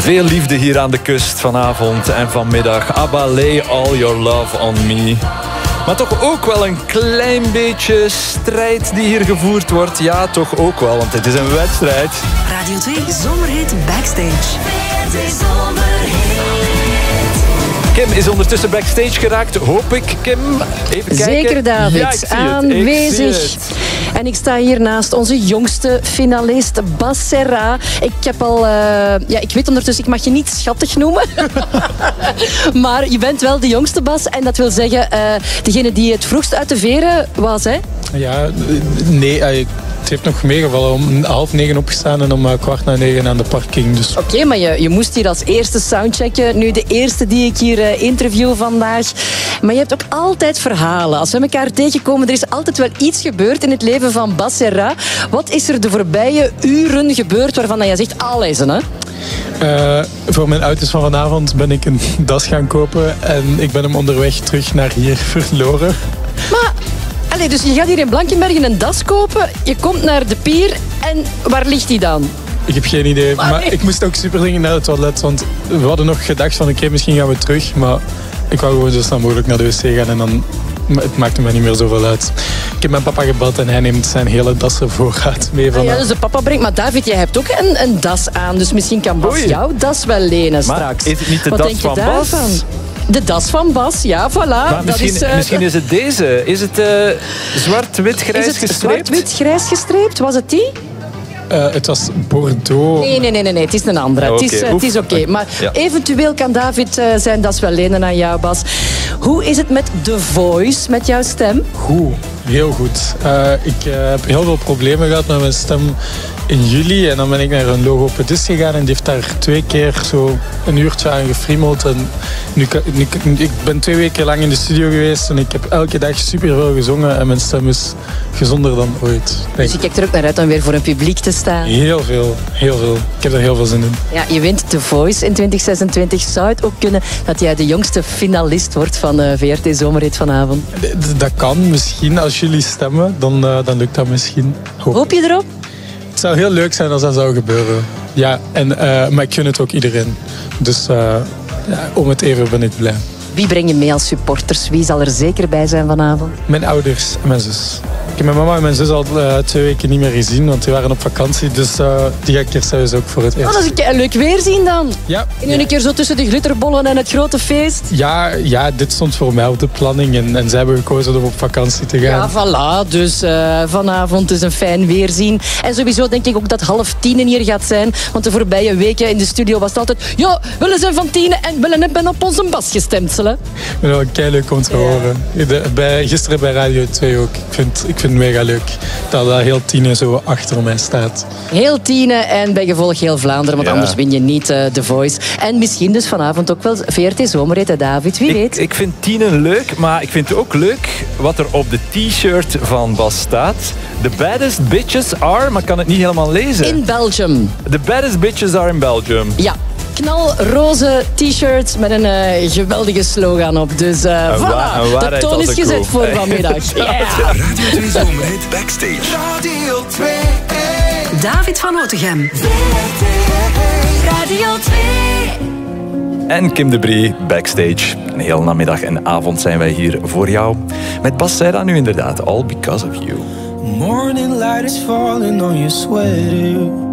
Veel liefde hier aan de kust vanavond en vanmiddag. ABBA, lay all your love on me. Maar toch ook wel een klein beetje strijd die hier gevoerd wordt. Ja, toch ook wel, want het is een wedstrijd. Radio 2 Zomerhit Backstage. Kim is ondertussen backstage geraakt, hoop ik, Kim. Even kijken. Zeker, David. Ja, ik zie aanwezig. het. En ik sta hier naast onze jongste finalist, Bas Serra. Ik heb al... ik weet ondertussen, ik mag je niet schattig noemen. Maar je bent wel de jongste, Bas. En dat wil zeggen, degene die het vroegst uit de veren was, hè? Ja, nee, het heeft nog meegevallen. Om 8:30 opgestaan en om 8:15 aan de parking. Dus. Oké, maar je moest hier als eerste soundchecken. Nu de eerste die ik hier interview vandaag. Maar je hebt ook altijd verhalen. Als we elkaar tegenkomen, er is altijd wel iets gebeurd in het leven van Bas Serra. Wat is er de voorbije uren gebeurd waarvan je zegt, lezen, hè? Voor mijn auto's van vanavond ben ik een das gaan kopen. En ik ben hem onderweg terug naar hier verloren. Maar... dus je gaat hier in Blankenbergen een das kopen, je komt naar de pier en waar ligt die dan? Ik heb geen idee, maar ik moest ook super dringend naar het toilet, want we hadden nog gedacht van oké, misschien gaan we terug, maar ik wou gewoon zo snel mogelijk naar de wc gaan en dan het maakte me niet meer zoveel uit. Ik heb mijn papa gebeld en hij neemt zijn hele dassenvoorraad mee van. Dus de papa brengt, maar David, jij hebt ook een das aan, dus misschien kan Bas jouw das wel lenen straks. Maar is het niet de Wat das denk je van daarvan? Bas? De das van Bas, ja, voilà. Maar dat misschien is het deze. Is het zwart-wit-grijs gestreept? gestreept? Zwart-wit-grijs gestreept? Was het die? Het was Bordeaux. Nee, het is een andere. Oh, het is oké. Maar eventueel kan David zijn das wel lenen aan jou, Bas. Hoe is het met The Voice, met jouw stem? Goed, heel goed. Ik heb heel veel problemen gehad met mijn stem in juli. En dan ben ik naar een logopedist gegaan en die heeft daar 2 keer zo een uurtje aan gefriemeld. En ik ben 2 weken lang in de studio geweest en ik heb elke dag superveel gezongen en mijn stem is gezonder dan ooit. Dus je kijkt er ook naar uit om weer voor een publiek te staan? Heel veel. Ik heb er heel veel zin in. Ja, je wint The Voice in 2026. Zou het ook kunnen dat jij de jongste finalist wordt van VRT Zomerhit vanavond? Dat kan misschien. Als jullie stemmen, dan lukt dat misschien. Hoop je erop? Het zou heel leuk zijn als dat zou gebeuren. Ja, maar ik gun het ook iedereen. Dus om het even ben ik blij. Wie breng je mee als supporters? Wie zal er zeker bij zijn vanavond? Mijn ouders en mijn zus. Ik heb mijn mama en mijn zus al 2 weken niet meer gezien, want die waren op vakantie. Dus die ga ik eerst ook voor het eerst. Dat is een leuk weerzien dan. Ja. En een keer zo tussen de glitterbollen en het grote feest. Ja, dit stond voor mij op de planning en zij hebben gekozen om op vakantie te gaan. Ja, voilà. Dus vanavond is een fijn weerzien. En sowieso denk ik ook dat 9:30 hier gaat zijn. Want de voorbije weken in de studio was het altijd... Ja, willen zijn van 10 en willen hebben op onze Bas gestemd. Ik vind het wel keileuk om te horen. Gisteren bij Radio 2 ook. Ik vind het mega leuk dat heel Tiene zo achter mij staat. Heel Tiene en bij gevolg heel Vlaanderen, want anders win je niet The Voice. En misschien dus vanavond ook wel VRT Zomerhit, David, wie weet. Ik vind Tiene leuk, maar ik vind het ook leuk wat er op de t-shirt van Bas staat. The baddest bitches are, maar ik kan het niet helemaal lezen. In Belgium. The baddest bitches are in Belgium. Ja. Knalroze t-shirt met een geweldige slogan op. Dus voilà, de toon is gezet voor vanmiddag. Radio 2 Zomerhit Backstage. Radio 2. David van Otegem. Radio 2. En Kim de Brie, backstage. Een hele namiddag en avond zijn wij hier voor jou. Met Bas Serra nu inderdaad, All Because of You. Morning light is falling on your sweater.